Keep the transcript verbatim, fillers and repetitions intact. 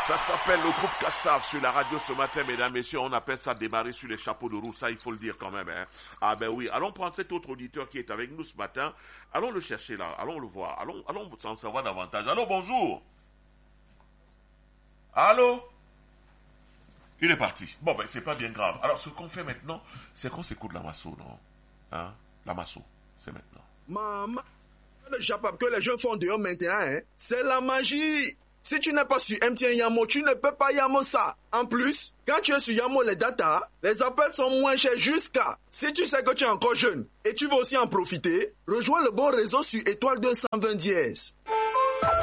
Ça s'appelle le groupe Kassav sur la radio ce matin, mesdames, messieurs. On appelle ça démarrer sur les chapeaux de roue. Ça, il faut le dire quand même. Hein. Ah ben oui. Allons prendre cet autre auditeur qui est avec nous ce matin. Allons le chercher là. Allons le voir. Allons, allons en savoir davantage. Allô, bonjour. Allô. Il est parti. Bon, ben c'est pas bien grave. Alors, ce qu'on fait maintenant, c'est qu'on s'écoute la Masso, non? Hein? La Masso, c'est maintenant. Maman, le Japap que les jeunes font dehors maintenant, hein, c'est la magie. Si tu n'es pas sur M T N Yamo, tu ne peux pas Yamo ça. En plus, quand tu es sur Yamo les data, les appels sont moins chers jusqu'à... Si tu sais que tu es encore jeune et tu veux aussi en profiter, rejoins le bon réseau sur étoile deux cent vingt dièse.